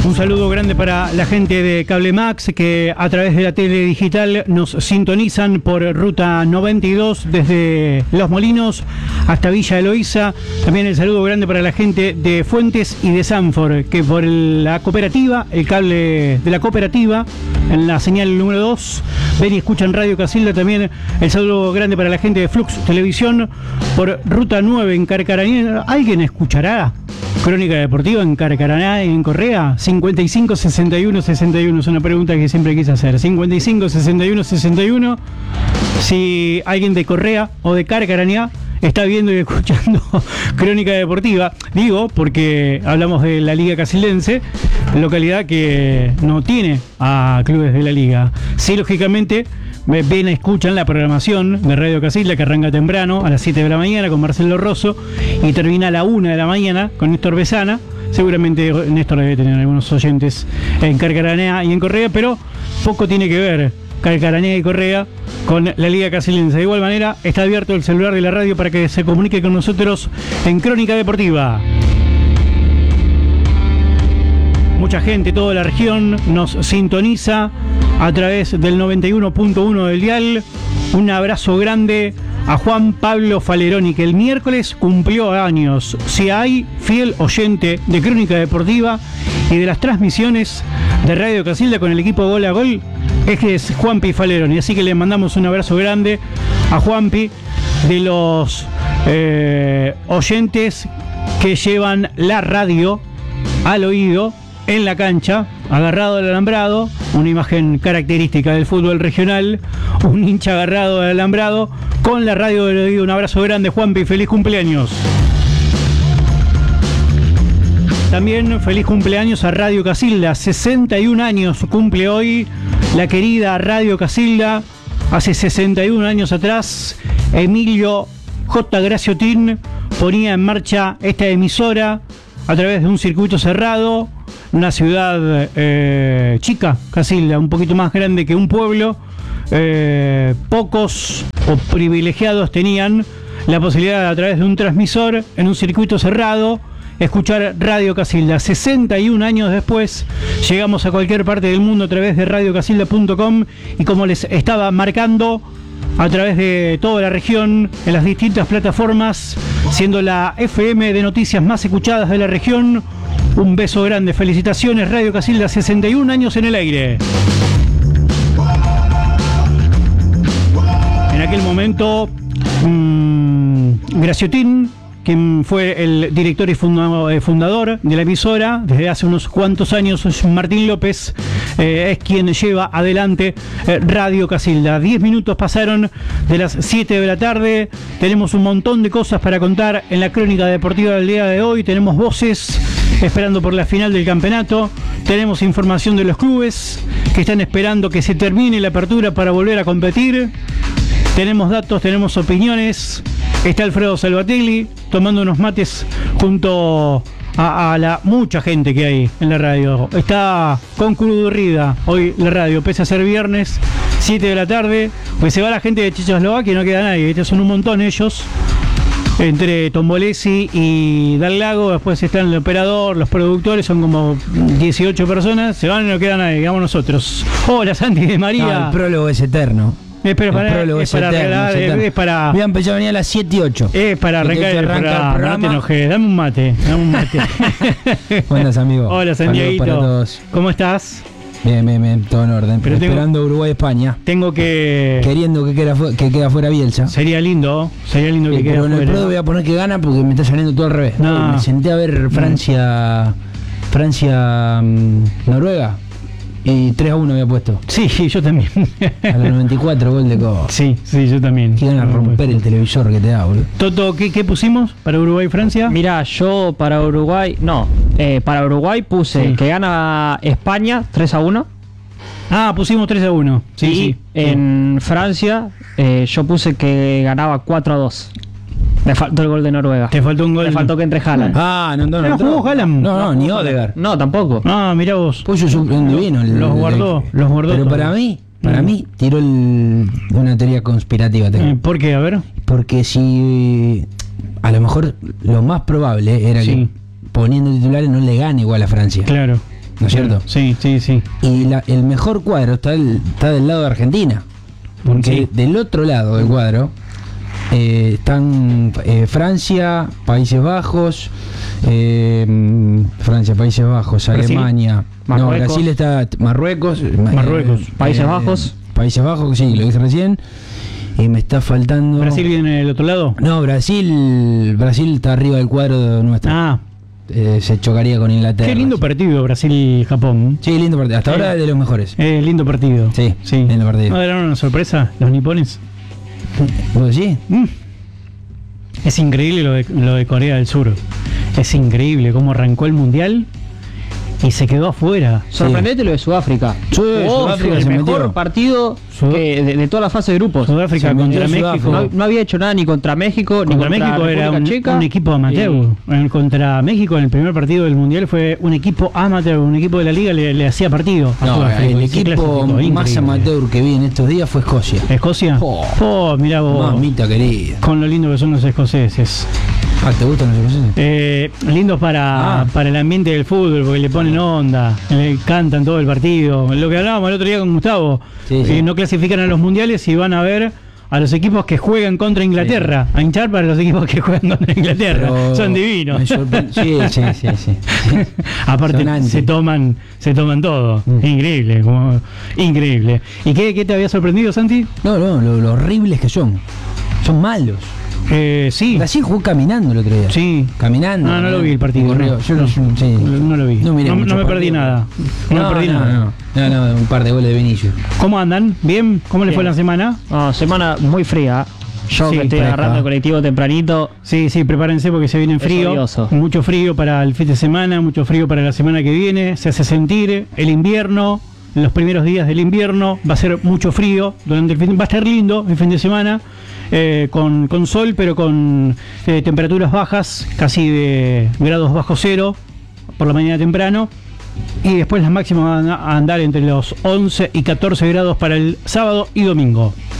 Un saludo grande para la gente de Cable Max que a través de la tele digital nos sintonizan por Ruta 92 desde Los Molinos hasta Villa Eloísa. También el saludo grande para la gente de Fuentes y de Sanford que por la cooperativa, el cable de la cooperativa en la señal número 2 ven y escuchan Radio Casilda. También el saludo grande para la gente de Flux Televisión por Ruta 9 en Carcarañá. ¿Alguien escuchará Crónica Deportiva en Carcarañá y en Correa? 55 61 61 es una pregunta que siempre quise hacer. 55 61 61. Si alguien de Correa o de Carcarañá está viendo y escuchando Crónica Deportiva, digo porque hablamos de la Liga Casildense, localidad que no tiene a clubes de la Liga. Sí, lógicamente ven, escuchan la programación de Radio Casilda que arranca temprano a las 7 de la mañana con Marcelo Rosso y termina a la 1 de la mañana con Néstor Besana. Seguramente Néstor debe tener algunos oyentes en Carcarañá y en Correa, pero poco tiene que ver Carcarañá y Correa con la Liga Casildense. De igual manera, está abierto el celular de la radio para que se comunique con nosotros en Crónica Deportiva. Mucha gente, toda la región nos sintoniza a través del 91.1 del dial. Un abrazo grande a Juan Pablo Faleroni, que el miércoles cumplió años. Si hay fiel oyente de Crónica Deportiva y de las transmisiones de Radio Casilda con el equipo Gol a Gol, es Juanpi Faleroni. Así que le mandamos un abrazo grande a Juanpi, de los oyentes que llevan la radio al oído en la cancha, agarrado al alambrado, una imagen característica del fútbol regional, un hincha agarrado al alambrado con la radio del oído. Un abrazo grande, Juanpi, feliz cumpleaños. También feliz cumpleaños a Radio Casilda, 61 años cumple hoy la querida Radio Casilda. Hace 61 años atrás, Emilio J. Graciotín ponía en marcha esta emisora a través de un circuito cerrado. Una ciudad chica, Casilda, un poquito más grande que un pueblo. Pocos o privilegiados tenían la posibilidad, a través de un transmisor en un circuito cerrado, escuchar Radio Casilda. 61 años después llegamos a cualquier parte del mundo a través de radiocasilda.com y, como les estaba marcando, a través de toda la región, en las distintas plataformas, siendo la FM de noticias más escuchadas de la región. Un beso grande, felicitaciones Radio Casilda, 61 años en el aire. En aquel momento, Graciotín, quien fue el director y fundador de la emisora desde hace unos cuantos años, Martín López, es quien lleva adelante Radio Casilda. 10 minutos pasaron de las 7 de la tarde. Tenemos un montón de cosas para contar en la Crónica Deportiva del día de hoy. Tenemos voces esperando por la final del campeonato. Tenemos información de los clubes que están esperando que se termine la apertura para volver a competir. Tenemos datos, tenemos opiniones. Está Alfredo Salvatelli tomando unos mates junto a la mucha gente que hay en la radio. Está concurrida hoy la radio, pese a ser viernes, 7 de la tarde, pues se va la gente de Checoslovaquia y no queda nadie. Estos son un montón ellos, entre Tombolesi y Dal Lago. Después están el operador, los productores, son como 18 personas. Se van y no queda nadie, quedamos nosotros. Hola, Santi de María. No, el prólogo es eterno. Pero es para arreglar, es para. Voy a empezar a venir a las 7 y 8. Es para arrancar el programa. No te enojes, dame un mate. Buenas, amigos. Hola, Santiaguito. ¿Cómo estás? Bien, todo en orden. Pero esperando Uruguay-España. Queriendo que quede fuera Bielsa. Sería lindo que quede fuera. Pero en el Pro voy a poner que gana porque me está saliendo todo al revés. No. Me senté a ver Francia, Noruega. Y 3-1 había puesto. Sí, yo también. A los 94, gol de Cobo. Sí, yo también. Quieren a romper el televisor que te da, boludo. Toto, ¿qué pusimos para Uruguay y Francia? Mirá, yo para Uruguay puse que gana España 3-1. Ah, pusimos 3-1. Sí. En Francia yo puse que ganaba 4-2. Me faltó el gol de Noruega. Te faltó un gol. Me faltó que entre Haaland. ¿No jugó Haaland? No, ni Odegaard. No, tampoco. Ah, mirá vos. Pollo es un divino. Los guardó. Pero para mí, tiró una teoría conspirativa. ¿Por qué? A ver. Porque si a lo mejor lo más probable era que poniendo titulares no le gane igual a Francia. Claro. ¿no es cierto? Sí. Y el mejor cuadro está del lado de Argentina. Porque Sí. del otro lado del cuadro están Francia, Países Bajos, Brasil, Alemania. Marruecos. No, Brasil está Marruecos. Países Bajos. Países Bajos, sí, lo dije recién. Y me está faltando. ¿Brasil viene del otro lado? No, Brasil está arriba del cuadro nuestro. Ah, Se chocaría con Inglaterra. qué lindo partido Brasil-Japón. Sí, lindo partido. Hasta ahora de los mejores. Lindo partido. Sí, lindo partido. ¿No dieron una sorpresa los nipones? ¿Vos decís? Es increíble lo de Corea del Sur. Es increíble cómo arrancó el mundial y se quedó afuera. Sorprendente lo de Sudáfrica. Sí, Sudáfrica el se mejor metió. partido de toda la fase de grupos. Sudáfrica Se metió contra Sudáfrica. México. No había hecho nada ni contra México, ni Contra contra México era República Checa. un equipo amateur. Contra México en el primer partido del mundial fue un equipo amateur, un equipo de la liga le hacía partido a No, Sudáfrica. el Y se equipo clasificó, más increíble. amateur que vi en estos días fue Escocia. ¿Escocia? Oh. Mirá vos. Mamita querida. Con lo lindo que son los escoceses. ¿Te gustan los escoceses? Lindos para el ambiente del fútbol, porque le ponen onda, le cantan todo el partido. Lo que hablábamos el otro día con Gustavo, Sí. no clasifican a los mundiales y van a ver a los equipos que juegan contra Inglaterra, a hinchar para los equipos que juegan contra Inglaterra. Pero Son divinos. me sí. Aparte Son anti. se toman todo. Increíble, increíble. ¿Y qué te había sorprendido, Santi? No, lo horribles que son. Son malos. Sí. Brasil jugó caminando el otro día. Sí. Caminando. No lo vi el partido. Corrió. No. Yo No lo vi. No, miré mucho me perdí partido. nada. No me perdí nada. No, un par de goles de Vinicius. ¿Cómo andan? ¿Bien? ¿Cómo les fue Bien. la semana? Semana muy fría. Yo Sí, que estoy fresca. agarrando el colectivo tempranito. Sí, prepárense porque se viene Es frío. odioso. Mucho frío para el fin de semana, mucho frío para la semana que viene. Se hace sentir el invierno, los primeros días del invierno. Va a ser mucho frío durante el fin. Va a estar lindo el fin de semana. Con sol, pero con temperaturas bajas, casi de grados bajo cero por la mañana temprano. Y después las máximas van a andar entre los 11 y 14 grados para el sábado y domingo.